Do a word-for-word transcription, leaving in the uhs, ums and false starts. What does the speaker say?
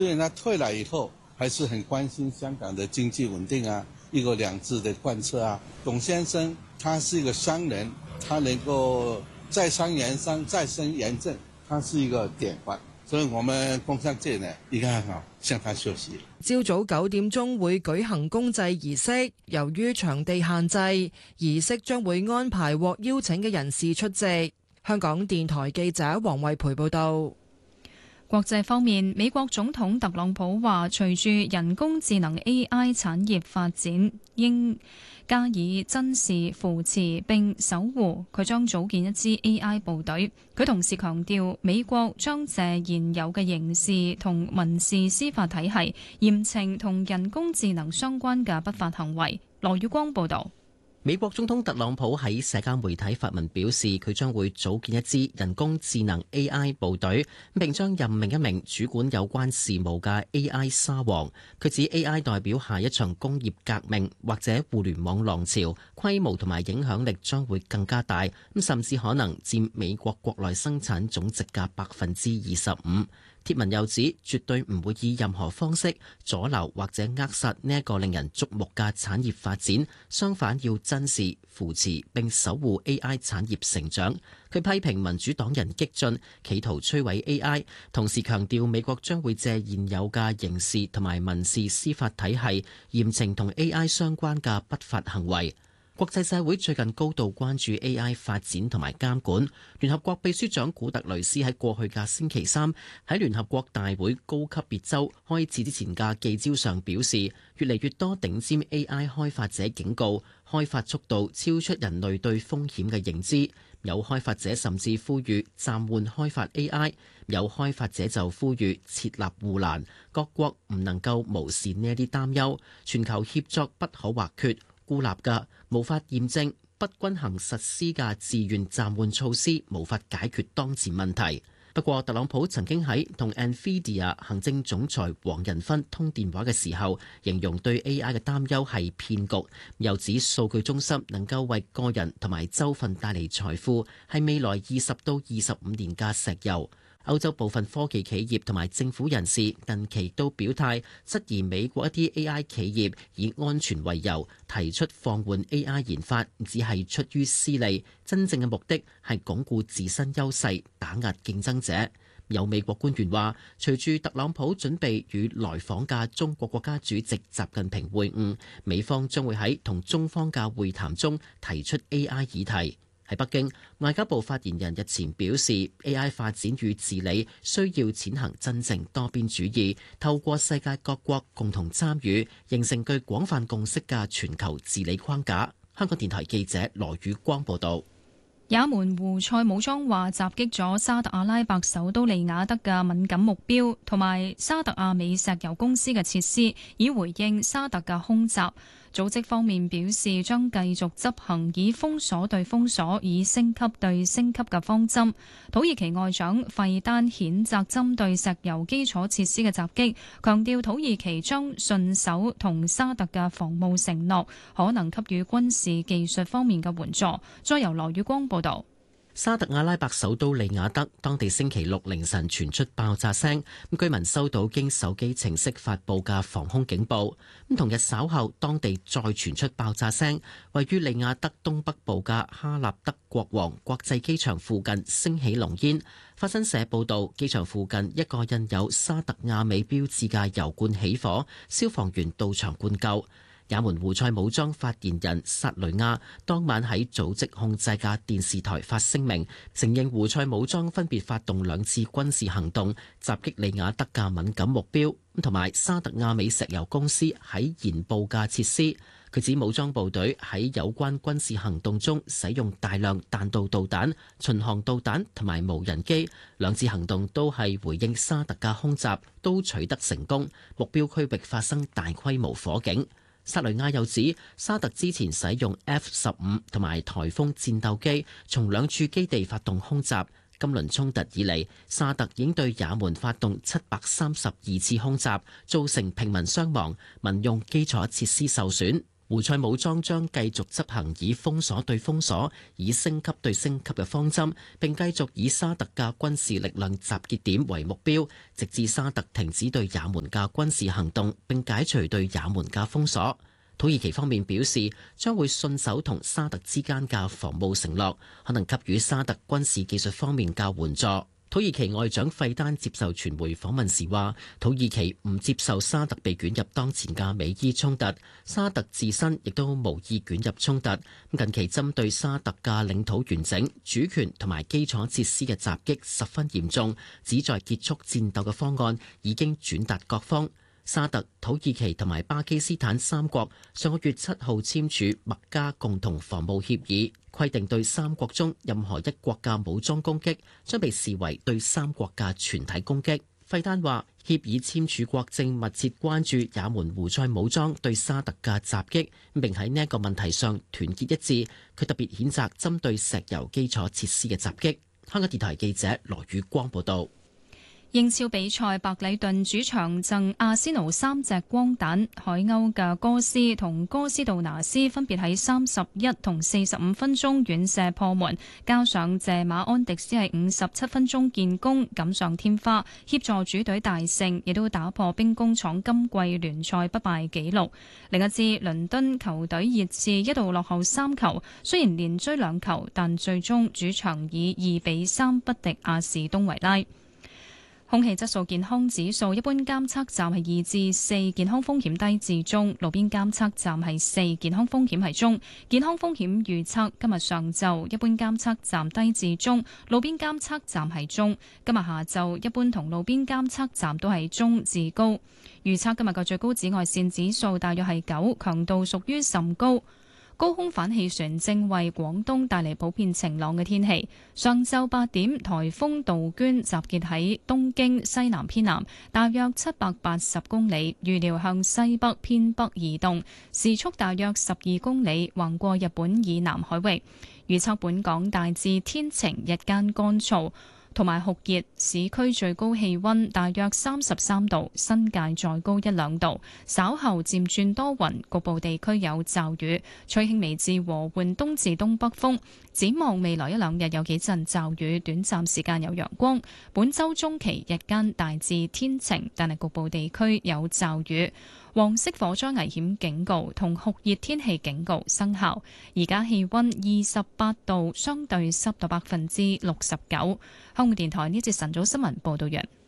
雖然他退了以後，還是很關心香港的經濟穩定啊，一國兩制的貫徹啊。董先生他是一個商人，他能夠在商言商，在商言政，他是一個典範。所以我們工商界呢，應該好向他學習。 朝早九點鐘會舉行公祭儀式，由於場地限制，儀式將會安排獲邀請嘅人士出席。香港電台記者黃慧培報道。 國際方面，美國總統特朗普話，隨住人工智能 A I 產業發展，應加以珍視、扶持並守護。佢將組建一支 A I 部隊。佢同時強調，美國將借現有嘅刑事同民事司法體系，嚴懲同人工智能相關嘅不法行為。羅宇光報導。 美國總統特朗普喺社交媒體發文表示，佢將會組建一支人工智能 A I 部隊，並將任命一名主管有關事務嘅 A I 沙皇。佢指 A I 代表下一場工業革命或者互聯網浪潮，規模同埋影響力將會更加大，咁甚至可能佔美國國內生產總值嘅百分之二十五。貼文又指，絕對唔會以任何方式阻撓或者扼殺呢一個令人矚目嘅產業發展，相反要珍視、扶持並守護 A I 產業成長。佢批評民主黨人激進，企圖摧毀 A I， 同時強調美國將會借現有嘅刑事同埋民事司法體系，嚴懲同 A I 相關嘅不法行為。國際社會最近高度關注 A I 發展同埋監管。聯合國秘書長古特雷斯喺過去嘅星期三喺聯合國大會高級別周開始之前嘅記招上表示，越嚟越多頂尖 A I 開發者警告，開發速度超出人類對風險嘅認知。有開發者甚至呼籲暫緩開發 A I， 有開發者就呼籲設立護欄。各國唔能夠無視呢一啲擔憂，全球協作不可或缺。孤立嘅、無法驗證、不均衡實施嘅自願暫緩措施，無法解決當前問題。不過，特朗普曾經喺同 NVIDIA 行政總裁黃仁勳通電話嘅時候，形容對 A I 嘅擔憂係騙局，又指數據中心能夠為個人同埋州份帶嚟財富，係未來二十到二十五年嘅石油。歐洲部分科技企業同埋政府人士近期都表態，質疑美國一啲 A I 企業以安全為由提出放緩 A I 研發，只係出於私利，真正嘅目的係鞏固自身優勢，打壓競爭者。有美國官員話，隨住特朗普準備與來訪嘅中國國家主席習近平會晤，美方將會喺同中方嘅會談中提出 A I 議題。喺北京，外交部發言人日前表示 ，A I 發展與治理需要踐行真正多邊主義，透過世界各國共同參與，形成具廣泛共識嘅全球治理框架。香港電台記者羅宇光報道。 也門胡塞武裝話襲擊咗沙特阿拉伯首都利雅得嘅敏感目標，同埋沙特阿美石油公司嘅設施，以回應沙特嘅空襲。組織方面表示將繼續執行以封鎖對封鎖、以升級對升級嘅方針。土耳其外長費丹譴責針對石油基礎設施嘅襲擊，強調土耳其將信守同沙特嘅防務承諾，可能給予軍事技術方面嘅援助。再由羅宇光報道。 沙特阿拉伯首都利雅得，當地星期六凌晨傳出爆炸聲，居民收到經手機程式發布嘅防空警報。咁同日稍後，當地再傳出爆炸聲，位於利雅得東北部嘅哈納德國王國際機場附近升起濃煙。法新社報道，機場附近一個印有沙特阿美標誌嘅油罐起火，消防員到場灌救。也門胡塞武裝發言人薩雷亞當晚喺組織控制嘅電視台發聲明，承認胡塞武裝分別發動兩次軍事行動，襲擊利雅得嘅敏感目標，同埋沙特阿美石油公司喺鹽布嘅設施。佢指武裝部隊喺有關軍事行動中使用大量彈道導彈、巡航導彈同埋無人機，兩次行動都係回應沙特嘅空襲，都取得成功，目標區域發生大規模火警。薩雷亞又指，沙特之前使用 F 十五同埋颱風戰鬥機從兩處基地發動空襲。今輪衝突以嚟，沙特已經對也門發動七百三十二次空襲，造成平民傷亡、民用基礎設施受損。 胡塞武裝將繼續執行以封鎖對封鎖、以升級對升級嘅方針，並繼續以沙特嘅軍事力量集結點為目標，直至沙特停止對也門嘅軍事行動，並解除對也門嘅封鎖。土耳其方面表示，將會信守同沙特之間嘅防務承諾，可能給予沙特軍事技術方面嘅援助。土耳其外長費丹接受傳媒訪問時話，土耳其唔接受沙特被捲入當前嘅美伊衝突，沙特自身亦都無意捲入衝突。近期針對沙特嘅領土完整、主權同埋基礎設施嘅襲擊十分嚴重，旨在結束戰鬥嘅方案已經轉達各方。沙特、土耳其同埋巴基斯坦三國上個月七號簽署麥加共同防務協議，規定對三國中任何一國嘅武裝攻擊將被視為對三國嘅全體攻擊。費丹話，協議簽署國正密切關注也門胡塞武裝對沙特嘅襲擊，並喺呢一個問題上團結一致。佢特別譴責針對石油基礎設施嘅襲擊。香港電台記者羅宇光報道。 英超比賽，白禮頓主場贈阿仙奴三隻光蛋，海鷗嘅哥斯同哥斯杜拿斯分別喺三十一同四十五分鐘遠射破門，加上謝馬安迪斯係五十七分鐘建功，錦上添花，協助主隊大勝，亦都打破兵工廠今季聯賽不敗紀錄。另一支倫敦球隊熱刺一度落後三球，雖然連追兩球，但最終主場以二比三不敵阿士東維拉。空氣質素健康指數，一般監測站係二至四，健康風險低至中；路邊監測站係四，健康風險係中。健康風險預測今日上晝一般監測站低至中，路邊監測站係中。今日下晝一般同路邊監測站都係中至高。預測今日嘅最高紫外線指數大約係九，強度屬於甚高。高空反氣旋正為廣東帶嚟普遍晴朗嘅天氣。上晝八點，颱風杜鵑集結喺東京西南偏南，大約七百八十公里，預料向西北偏北移動，時速大約十二公里，橫過日本以南海域。預測本港大致天晴，日間乾燥同埋酷熱，市區最高氣溫大約三十三度，新界再高一兩度。稍後漸轉多雲，局部地區有驟雨，吹輕微至和緩東至東北風。展望未來一兩日有幾陣驟雨，短暫時間有陽光。本週中期日間大致天晴，但係局部地區有驟雨。黃色火災危險警告同酷熱天氣警告生效。而家氣溫二十八度，相對濕度百分之六十九。香港電台呢節晨早新聞報道完。